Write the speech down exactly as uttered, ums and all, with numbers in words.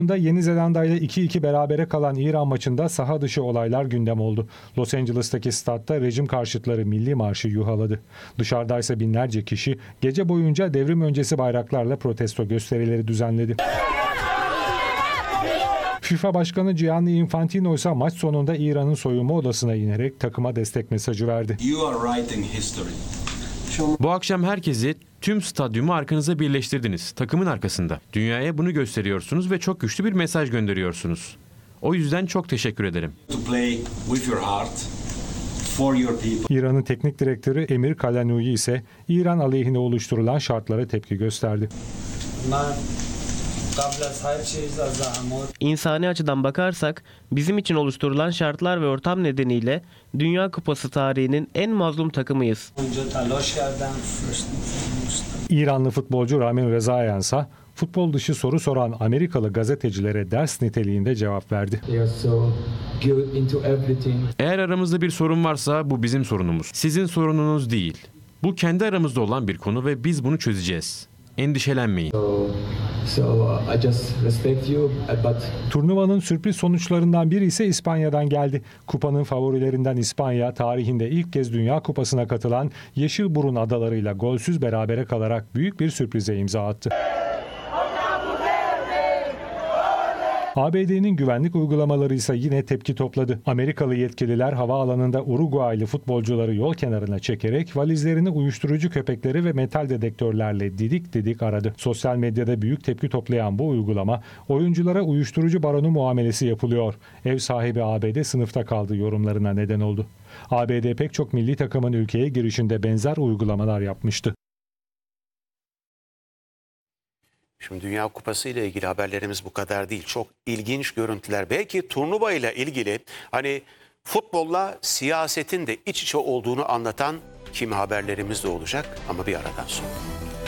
Yeni Zelanda ile iki iki berabere kalan İran maçında saha dışı olaylar gündem oldu. Los Angeles'taki statta rejim karşıtları milli marşı yuhaladı. Dışarıdaysa binlerce kişi gece boyunca devrim öncesi bayraklarla protesto gösterileri düzenledi. FIFA Başkanı Gianni Infantino ise maç sonunda İran'ın soyunma odasına inerek takıma destek mesajı verdi. Bu akşam herkesi, tüm stadyumu arkanıza birleştirdiniz. Takımın arkasında. Dünyaya bunu gösteriyorsunuz ve çok güçlü bir mesaj gönderiyorsunuz. O yüzden çok teşekkür ederim. İran'ın teknik direktörü Emir Kalanuyi ise İran aleyhine oluşturulan şartlara tepki gösterdi. İnsani açıdan bakarsak bizim için oluşturulan şartlar ve ortam nedeniyle Dünya Kupası tarihinin en mazlum takımıyız. İranlı futbolcu Ramin Rezayan ise futbol dışı soru soran Amerikalı gazetecilere ders niteliğinde cevap verdi. Eğer aramızda bir sorun varsa bu bizim sorunumuz. Sizin sorununuz değil. Bu kendi aramızda olan bir konu ve biz bunu çözeceğiz. Endişelenmeyin. Turnuvanın sürpriz sonuçlarından biri ise İspanya'dan geldi. Kupanın favorilerinden İspanya, tarihinde ilk kez Dünya Kupası'na katılan Yeşilburun adalarıyla golsüz berabere kalarak büyük bir sürprize imza attı. A B D'nin güvenlik uygulamaları ise yine tepki topladı. Amerikalı yetkililer havaalanında Uruguaylı futbolcuları yol kenarına çekerek valizlerini uyuşturucu köpekleri ve metal dedektörlerle didik didik aradı. Sosyal medyada büyük tepki toplayan bu uygulama, oyunculara uyuşturucu baronu muamelesi yapılıyor. Ev sahibi A B D sınıfta kaldı yorumlarına neden oldu. A B D pek çok milli takımın ülkeye girişinde benzer uygulamalar yapmıştı. Şimdi Dünya Kupası ile ilgili haberlerimiz bu kadar değil. Çok ilginç görüntüler. Belki turnuva ile ilgili hani futbolla siyasetin de iç içe olduğunu anlatan kimi haberlerimiz de olacak ama bir aradan sonra.